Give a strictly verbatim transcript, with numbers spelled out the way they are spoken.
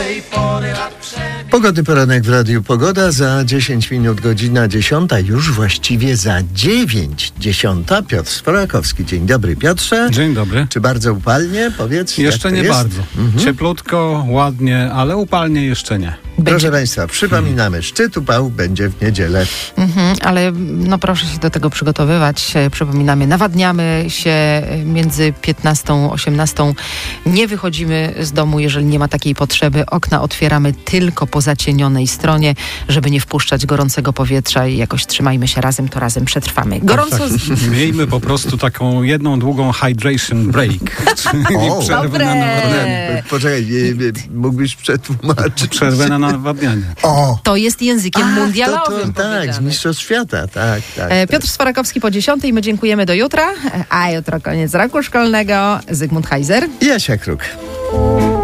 tej pory lat przebieg. Pogodny poranek w Radiu Pogoda. Za dziesięć minut godzina dziesiąta, już właściwie za dziewięć dziesiąta. Piotr Sforakowski. Dzień dobry, Piotrze. Dzień dobry. Czy bardzo upalnie? Powiedz. Jeszcze nie jest? bardzo. Mhm. Cieplutko, ładnie, ale upalnie jeszcze nie. Proszę Państwa, przypominamy, szczyt upału będzie w niedzielę. Mhm, ale no proszę się do tego przygotowywać. Przypominamy, nawadniamy się między piętnastą a osiemnastą. Nie wychodzimy z domu, jeżeli nie ma takiej potrzeby. Okna otwieramy tylko po zacienionej stronie, żeby nie wpuszczać gorącego powietrza i jakoś trzymajmy się razem, to razem przetrwamy. Gorąco... Z... Miejmy po prostu taką jedną długą hydration break. Czyli O, przerwę na nawadnianie. Poczekaj, mógłbyś przetłumaczyć. Przerwę na nawadnianie. O! To jest językiem Ach, mundialowym. To, to, tak, z Mistrzostw Świata, tak, tak. E, tak. Piotr Sforakowski po dziesiątej. My dziękujemy do jutra. A jutro koniec roku szkolnego. Zygmunt Heiser Jasia Kruk.